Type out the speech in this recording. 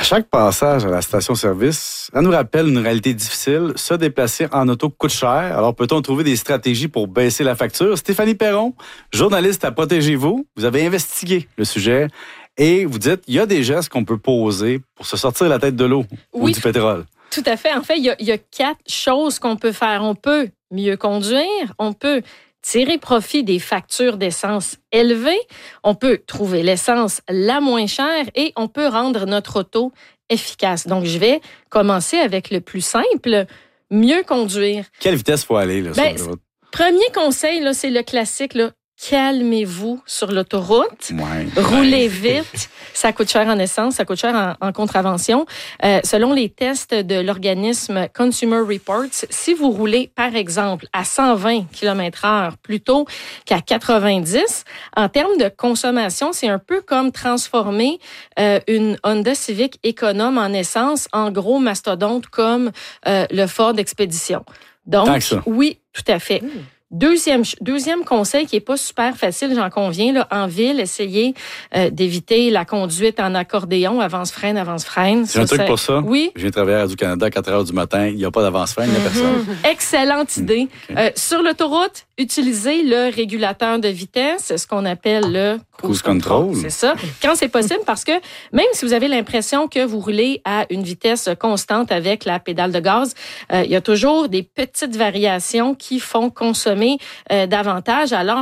À chaque passage à la station-service, ça nous rappelle une réalité difficile. Se déplacer en auto coûte cher. Alors, peut-on trouver des stratégies pour baisser la facture? Stéphanie Perron, journaliste à Protégez-vous, vous avez investigué le sujet et vous dites il y a des gestes qu'on peut poser pour se sortir la tête de l'eau ou du pétrole. Tout à fait. En fait, il y a 4 choses qu'on peut faire. On peut mieux conduire, on peut tirer profit des factures d'essence élevées, on peut trouver l'essence la moins chère et on peut rendre notre auto efficace. Donc, je vais commencer avec le plus simple, mieux conduire. Quelle vitesse faut aller là, sur la route? Premier conseil, là, c'est le classique, là. Calmez-vous sur l'autoroute. Roulez vite. Ça coûte cher en essence, ça coûte cher en contravention. Selon les tests de l'organisme Consumer Reports, si vous roulez, par exemple, à 120 km/h plutôt qu'à 90, en termes de consommation, c'est un peu comme transformer une Honda Civic économe en essence en gros mastodonte comme le Ford Expedition. Donc, oui, tout à fait. Deuxième conseil qui est pas super facile, j'en conviens, là, en ville, essayez d'éviter la conduite en accordéon, avance-freine. C'est un truc pour ça? Oui. Je viens travailler à Radio-Canada à 4 heures du matin, il n'y a pas d'avance-freine, il n'y a personne. Excellente idée. Okay. Sur l'autoroute, utilisez le régulateur de vitesse, ce qu'on appelle le cruise control. C'est ça. Quand c'est possible, parce que même si vous avez l'impression que vous roulez à une vitesse constante avec la pédale de gaz, il y a toujours des petites variations qui font consommer davantage. Alors,